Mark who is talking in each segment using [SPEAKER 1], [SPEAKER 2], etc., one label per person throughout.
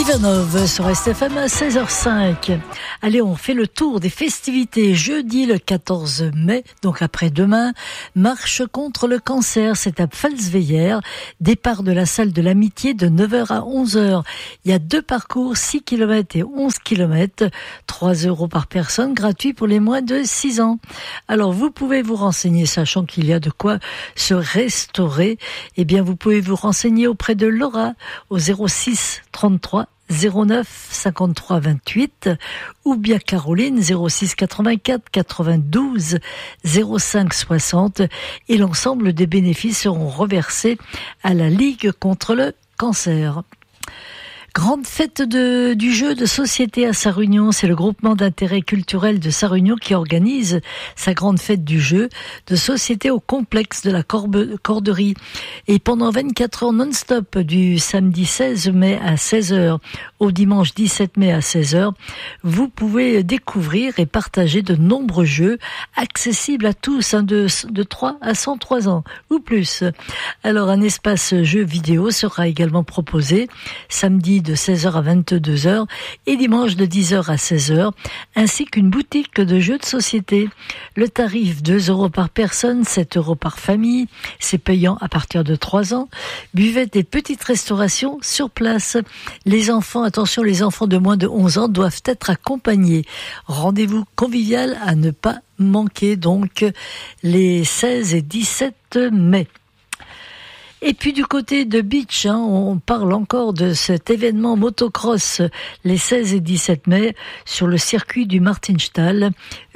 [SPEAKER 1] Ivanov sur STFM à 16h05. Allez, on fait le tour des festivités. Jeudi le 14 mai, donc après-demain, marche contre le cancer. C'est à Pfalzweier. Départ de la salle de l'amitié de 9h à 11h. Il y a 2 parcours, 6 km et 11 km. 3 € par personne, gratuit pour les moins de 6 ans. Alors, vous pouvez vous renseigner, sachant qu'il y a de quoi se restaurer. Eh bien, vous pouvez vous renseigner auprès de Laura au 06 33 09 53 28 ou bien Caroline 06 84 92 05 60 et l'ensemble des bénéfices seront reversés à la Ligue contre le cancer. Grande fête du jeu de société à Sarre-Union. C'est le groupement d'intérêt culturel de Sarre-Union qui organise sa grande fête du jeu de société au complexe de la Corderie. Et pendant 24 heures non-stop, du samedi 16 mai à 16h au dimanche 17 mai à 16h, vous pouvez découvrir et partager de nombreux jeux accessibles à tous, de 3 à 103 ans ou plus. Alors un espace jeu vidéo sera également proposé samedi de 16h à 22h et dimanche de 10h à 16h, ainsi qu'une boutique de jeux de société. Le tarif 2 € par personne, 7 € par famille, c'est payant à partir de 3 ans. Buvette et petite restauration sur place. Les enfants, attention, les enfants de moins de 11 ans doivent être accompagnés. Rendez-vous convivial à ne pas manquer donc les 16 et 17 mai. Et puis du côté de Beach, on parle encore de cet événement motocross les 16 et 17 mai sur le circuit du Martinstall.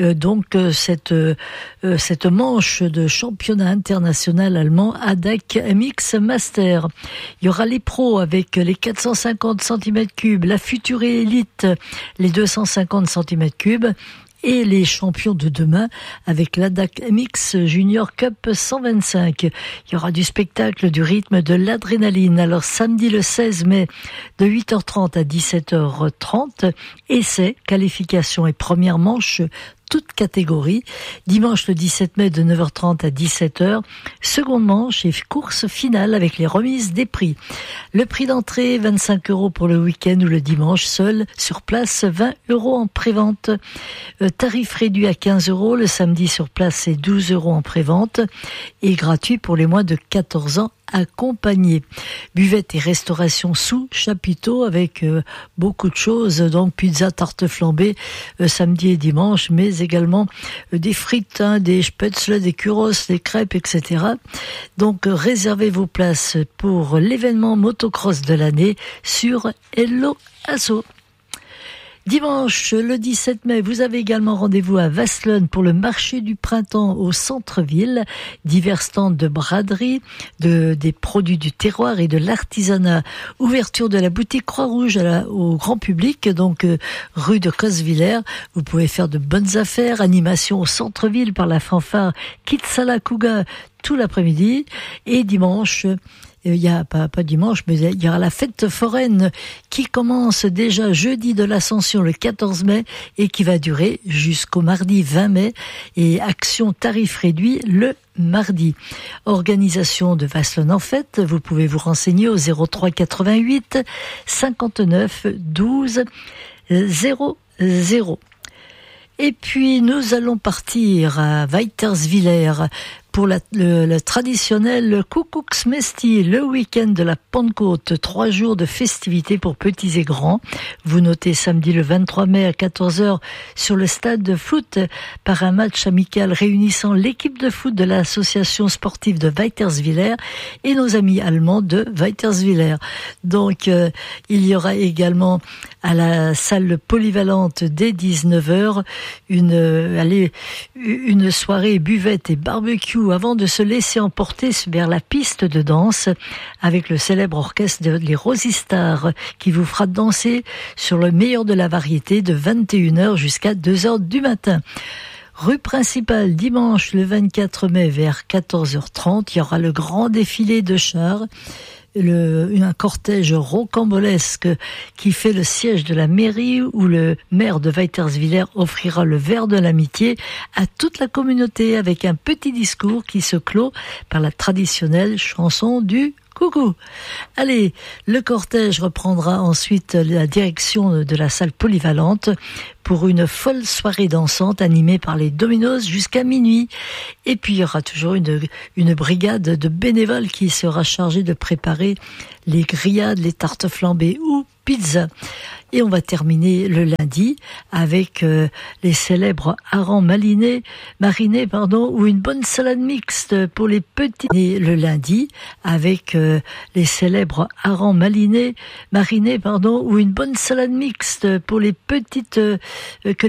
[SPEAKER 1] Cette manche de championnat international allemand ADAC MX Master. Il y aura les pros avec les 450 cm3, la future élite les 250 cm3. Et les champions de demain avec l'ADAC MX Junior Cup 125. Il y aura du spectacle, du rythme, de l'adrénaline. Alors samedi le 16 mai de 8h30 à 17h30, essai, qualification et première manche, toute catégorie. Dimanche le 17 mai de 9h30 à 17h, seconde manche et course finale avec les remises des prix. Le prix d'entrée, 25 € pour le week-end ou le dimanche seul. Sur place, 20 € en prévente. Tarif réduit à 15 €. Le samedi sur place, c'est 12 € en prévente. Et gratuit pour les moins de 14 ans accompagné. Buvette et restauration sous chapiteau avec beaucoup de choses, donc pizza, tarte flambée samedi et dimanche, mais également des frites, des spätzle, des churros, des crêpes, etc. Donc réservez vos places pour l'événement motocross de l'année sur Hello Asso. Dimanche, le 17 mai, vous avez également rendez-vous à Vasselonne pour le marché du printemps au centre-ville. Divers stands de braderie, des produits du terroir et de l'artisanat. Ouverture de la boutique Croix-Rouge au grand public, donc rue de Cosvillers. Vous pouvez faire de bonnes affaires. Animation au centre-ville par la fanfare Kitsala Kuga tout l'après-midi. Et dimanche, il y a pas dimanche, mais il y aura la fête foraine qui commence déjà jeudi de l'Ascension le 14 mai et qui va durer jusqu'au mardi 20 mai et action tarif réduit le mardi. Organisation de Vasselonne en fête, vous pouvez vous renseigner au 03 88 59 12 00. Et puis nous allons partir à Weiterswiller pour le traditionnel Kuckucksmesti, le week-end de la Pentecôte, 3 jours de festivités pour petits et grands. Vous notez samedi le 23 mai à 14h sur le stade de foot par un match amical réunissant l'équipe de foot de l'association sportive de Weiterswiller et nos amis allemands de Weiterswiller. Donc il y aura également à la salle polyvalente dès 19h une soirée buvette et barbecue avant de se laisser emporter vers la piste de danse avec le célèbre orchestre Les Rosistars qui vous fera danser sur le meilleur de la variété de 21h jusqu'à 2h du matin. Rue principale, dimanche le 24 mai vers 14h30, il y aura le grand défilé de chars. Un cortège rocambolesque qui fait le siège de la mairie où le maire de Weiterswiller offrira le verre de l'amitié à toute la communauté avec un petit discours qui se clôt par la traditionnelle chanson du Coucou. Allez, le cortège reprendra ensuite la direction de la salle polyvalente pour une folle soirée dansante animée par les Dominos jusqu'à minuit. Et puis il y aura toujours une brigade de bénévoles qui sera chargée de préparer les grillades, les tartes flambées ou pizza. Et on va terminer le lundi avec les célèbres harengs marinés, ou une bonne salade mixte pour les petits. Et le lundi avec les célèbres harengs marinés, ou une bonne salade mixte pour les petites